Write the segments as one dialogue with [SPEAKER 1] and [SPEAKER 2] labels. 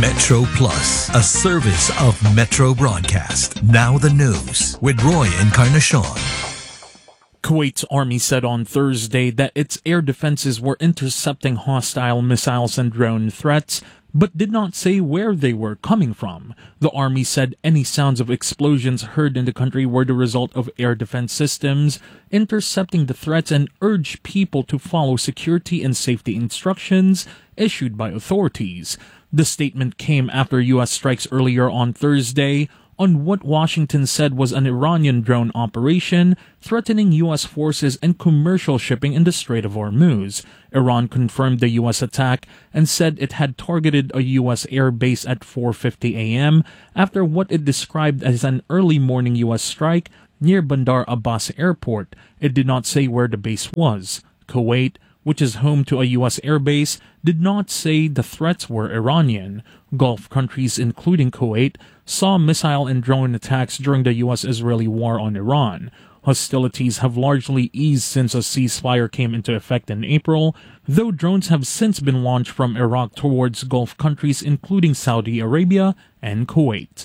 [SPEAKER 1] Metro Plus, a service of Metro Broadcast. Now the news with Roy Encarnacion.
[SPEAKER 2] Kuwait's army said on Thursday that its air defenses were intercepting hostile missiles and drone threats, but did not say where they were coming from. The army said any sounds of explosions heard in the country were the result of air defense systems intercepting the threats and urged people to follow security and safety instructions issued by authorities. The statement came after U.S. strikes earlier on Thursday on what Washington said was an Iranian drone operation threatening U.S. forces and commercial shipping in the Strait of Hormuz. Iran confirmed the U.S. attack and said it had targeted a U.S. air base at 4:50 a.m. after what it described as an early morning U.S. strike near Bandar Abbas Airport. It did not say where the base was. Kuwait, which is home to a U.S. airbase, did not say the threats were Iranian. Gulf countries, including Kuwait, saw missile and drone attacks during the U.S.-Israeli war on Iran. Hostilities have largely eased since a ceasefire came into effect in April, though drones have since been launched from Iraq towards Gulf countries, including Saudi Arabia and Kuwait.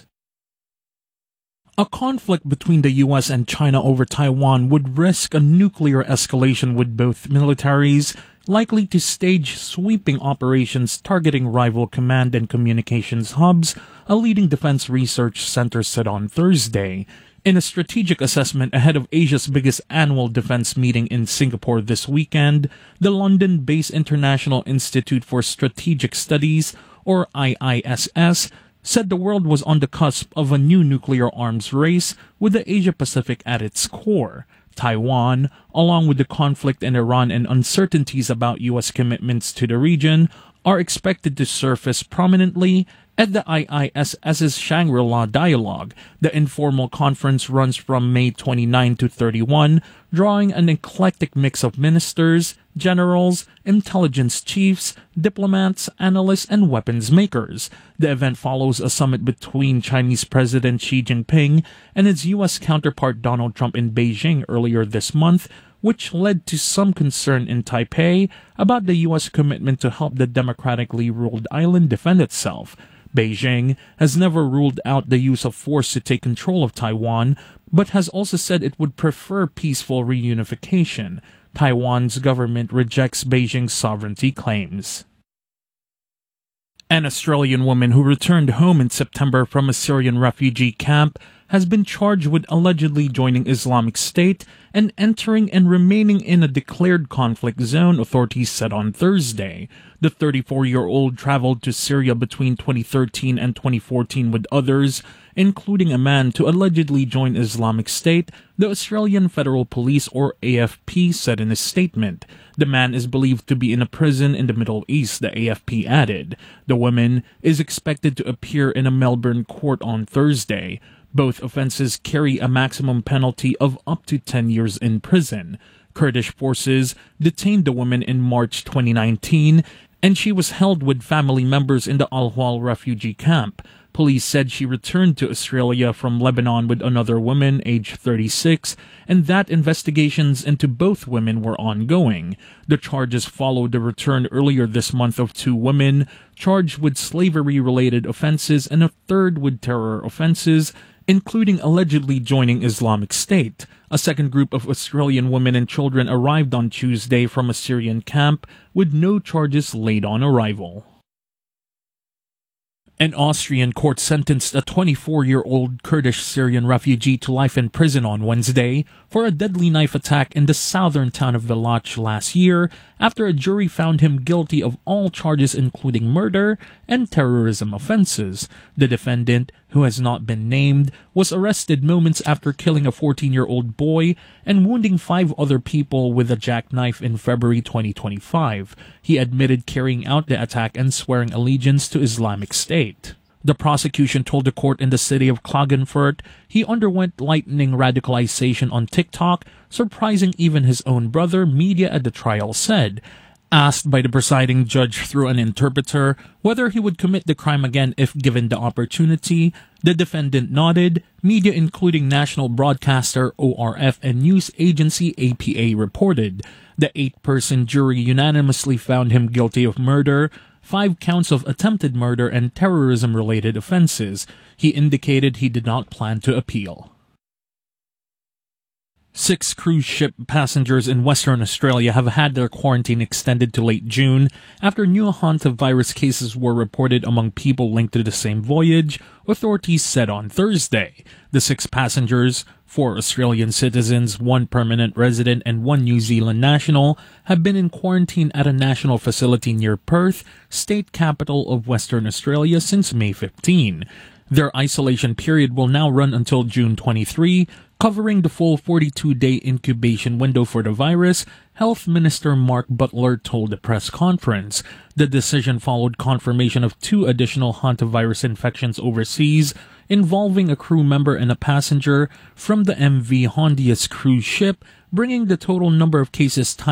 [SPEAKER 2] A conflict between the U.S. and China over Taiwan would risk a nuclear escalation with both militaries likely to stage sweeping operations targeting rival command and communications hubs, a leading defense research center said on Thursday. In a strategic assessment ahead of Asia's biggest annual defense meeting in Singapore this weekend, the London-based International Institute for Strategic Studies, or IISS, said the world was on the cusp of a new nuclear arms race with the Asia-Pacific at its core. Taiwan, along with the conflict in Iran and uncertainties about U.S. commitments to the region, are expected to surface prominently at the IISS's Shangri-La Dialogue. The informal conference runs from May 29 to 31, drawing an eclectic mix of ministers, generals, intelligence chiefs, diplomats, analysts, and weapons makers. The event follows a summit between Chinese President Xi Jinping and his U.S. counterpart Donald Trump in Beijing earlier this month, which led to some concern in Taipei about the U.S. commitment to help the democratically ruled island defend itself. Beijing has never ruled out the use of force to take control of Taiwan, but has also said it would prefer peaceful reunification. Taiwan's government rejects Beijing's sovereignty claims. An Australian woman who returned home in September from a Syrian refugee camp has been charged with allegedly joining Islamic State and entering and remaining in a declared conflict zone, authorities said on Thursday. The 34-year-old traveled to Syria between 2013 and 2014 with others, including a man, to allegedly join Islamic State, the Australian Federal Police, or AFP, said in a statement. The man is believed to be in a prison in the Middle East, the AFP added. The woman is expected to appear in a Melbourne court on Thursday. Both offenses carry a maximum penalty of up to 10 years in prison. Kurdish forces detained the woman in March 2019, and she was held with family members in the Al-Hwal refugee camp. Police said she returned to Australia from Lebanon with another woman, aged 36, and that investigations into both women were ongoing. The charges followed the return earlier this month of two women charged with slavery-related offenses and a third with terror offenses, including allegedly joining Islamic State. A second group of Australian women and children arrived on Tuesday from a Syrian camp with no charges laid on arrival. An Austrian court sentenced a 24-year-old Kurdish Syrian refugee to life in prison on Wednesday for a deadly knife attack in the southern town of Villach last year after a jury found him guilty of all charges including murder and terrorism offenses. The defendant, who has not been named, was arrested moments after killing a 14-year-old boy and wounding 5 other people with a jackknife in February 2025. He admitted carrying out the attack and swearing allegiance to Islamic State. The prosecution told the court in the city of Klagenfurt he underwent lightning radicalization on TikTok, surprising even his own brother, media at the trial said. Asked by the presiding judge through an interpreter whether he would commit the crime again if given the opportunity, the defendant nodded. Media including national broadcaster ORF and news agency APA reported. The 8-person jury unanimously found him guilty of murder, 5 counts of attempted murder and terrorism-related offenses. He indicated he did not plan to appeal. 6 cruise ship passengers in Western Australia have had their quarantine extended to late June after new hantavirus cases were reported among people linked to the same voyage, authorities said on Thursday. The 6 passengers, 4 Australian citizens, 1 permanent resident, and 1 New Zealand national, have been in quarantine at a national facility near Perth, state capital of Western Australia, since May 15. Their isolation period will now run until June 23, covering the full 42-day incubation window for the virus, Health Minister Mark Butler told the press conference. The decision followed confirmation of 2 additional hantavirus infections overseas, involving a crew member and a passenger from the MV Hondias cruise ship, bringing the total number of cases